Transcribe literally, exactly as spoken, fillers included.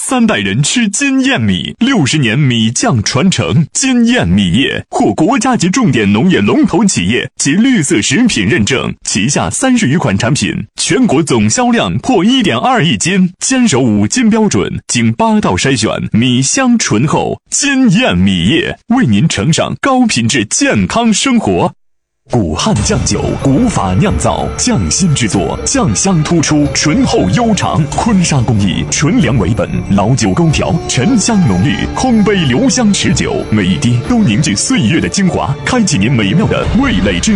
三代人吃金燕米，六十年米酱传承。金燕米业获国家级重点农业龙头企业及绿色食品认证，旗下三十余款产品，全国总销量破 一点二亿斤，坚守五金标准，经八道筛选，米香醇厚。金燕米业为您呈上高品质健康生活。古汉酱酒，古法酿造，匠心制作，酱香突出，醇厚悠长。坤沙工艺，纯粮为本，老酒勾调，沉香浓郁，烘焙留香持久，每一滴都凝聚岁月的精华，开启您美妙的味蕾之